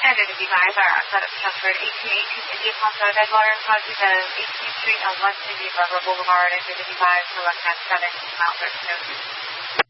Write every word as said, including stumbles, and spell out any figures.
Standard fifty-five, our setup transferred eighteen eighteen India Pasta Deadwater, Project eighteenth Street and West Indian River Boulevard, India fifty-five, select at seven, Mount Vernon.